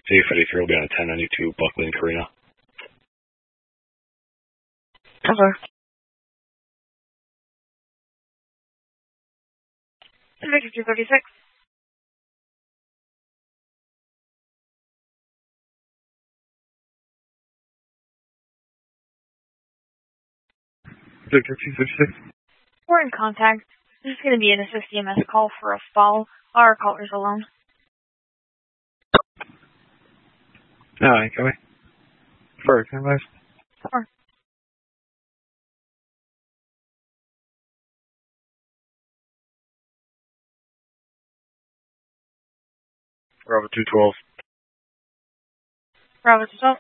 C-53 will be on a 1092 Buckley and Carina. Okay. Victor 236. Victor 236. We're in contact. This is going to be an SSDMS call for a fall. Our caller's alone. Alright, go ahead. First, and last. Sure. Bravo 212. Bravo 212.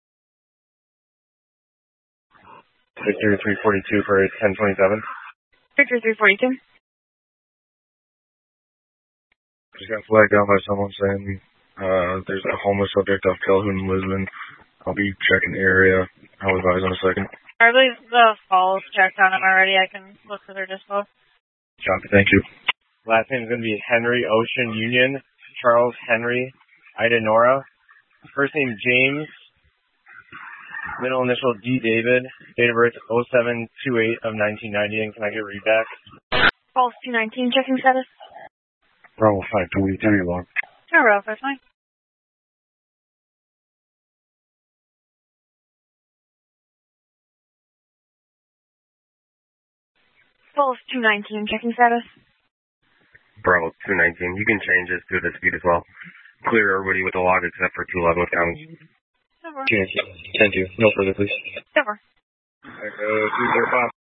Victor 342 for 1027. Victor 342. Just got flagged down by someone saying there's a homeless subject off Calhoun and Lisbon. I'll be checking the area. I'll advise in a second. I believe the falls checked on him already. I can look for their dispo. Copy, thank you. Last name is going to be Henry Ocean Union, Charles Henry, Ida Nora. First name James, middle initial D David, date of birth 07/28 of 1990, and can I get a read back? Falls 219, checking status. Bravo 520, tell me your log. Bravo, that's fine. Falls 219, checking status. Bravo 219, you can change this to the speed as well. Clear everybody with the log except for 211 with comments. Over. 10-2, no further please. Over. 205.